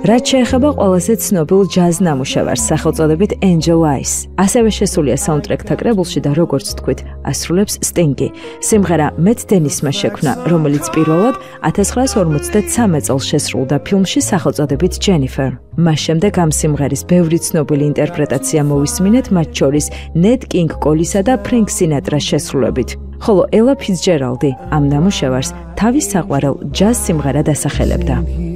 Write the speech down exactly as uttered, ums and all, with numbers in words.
რაც შეეხება ყველაზე ცნობილ ჯაზ ნამუშევარს სახელწოდებით Angel Eyes. ასევე შესულია საუნდტრეკთა კრებულში და როგორც თქვით, ასრულებს Sting-ი. სიმღერა Matt Dennis-მა შექმნა, რომელიც პირველად ათას ცხრაას ორმოცდათსამე წელს შესრულდა ფილმში სახელწოდებით Jennifer. მას შემდეგ ამ სიმღერის ბევრი ცნობილი ინტერპრეტაცია მოვისმინეთ, მათ შორის Nat King Cole'ისა და Frank Sinatra-ს შესრულებით. ხოლო Ella Fitzgerald-ი ამ ნამუშევარს თავის საყვარელ ჯაზ სიმღერად ასახელებდა.